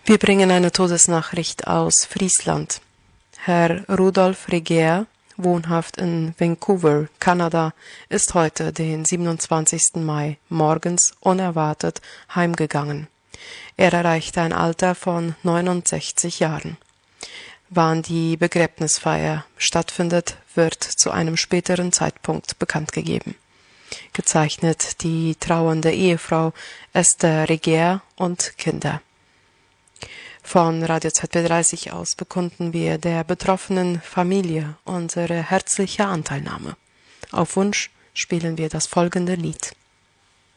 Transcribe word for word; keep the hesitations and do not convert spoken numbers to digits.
Wir bringen eine Todesnachricht aus Friesland. Herr Rudolf Regier, wohnhaft in Vancouver, Kanada, ist heute, den siebenundzwanzigsten Mai, morgens unerwartet heimgegangen. Er erreichte ein Alter von neunundsechzig Jahren. Wann die Begräbnisfeier stattfindet, wird zu einem späteren Zeitpunkt bekannt gegeben. Gezeichnet die trauernde Ehefrau Esther Regier und Kinder. Von Radio Z B dreißig aus bekunden wir der betroffenen Familie unsere herzliche Anteilnahme. Auf Wunsch spielen wir das folgende Lied.